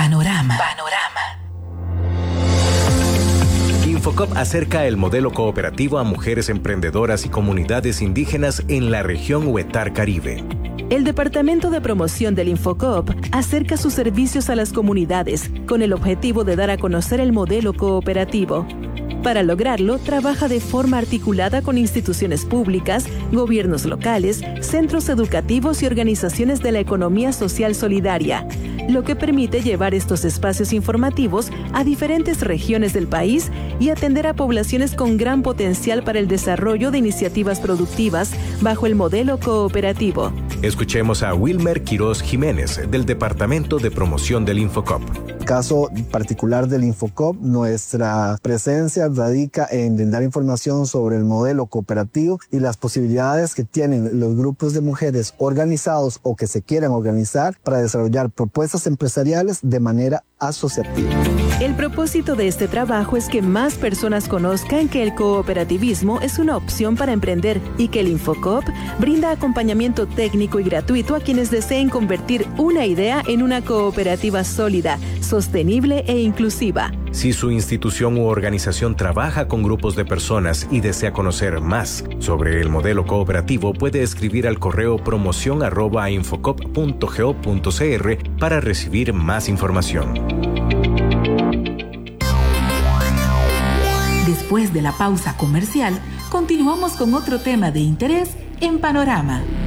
Panorama. Infocop acerca el modelo cooperativo a mujeres emprendedoras y comunidades indígenas en la región Huetar Caribe. El Departamento de Promoción del Infocop acerca sus servicios a las comunidades con el objetivo de dar a conocer el modelo cooperativo. Para lograrlo, trabaja de forma articulada con instituciones públicas, gobiernos locales, centros educativos y organizaciones de la economía social solidaria, lo que permite llevar estos espacios informativos a diferentes regiones del país y atender a poblaciones con gran potencial para el desarrollo de iniciativas productivas bajo el modelo cooperativo. Escuchemos a Wilmer Quiroz Jiménez, del Departamento de Promoción del Infocop. Caso particular del Infocop, nuestra presencia radica en brindar información sobre el modelo cooperativo y las posibilidades que tienen los grupos de mujeres organizados o que se quieran organizar para desarrollar propuestas empresariales de manera asociativa. El propósito de este trabajo es que más personas conozcan que el cooperativismo es una opción para emprender y que el Infocop brinda acompañamiento técnico y gratuito a quienes deseen convertir una idea en una cooperativa sólida, sostenible e inclusiva. Si su institución u organización trabaja con grupos de personas y desea conocer más sobre el modelo cooperativo, puede escribir al correo promoción@infocop.go.cr para recibir más información. Después de la pausa comercial, continuamos con otro tema de interés en Panorama.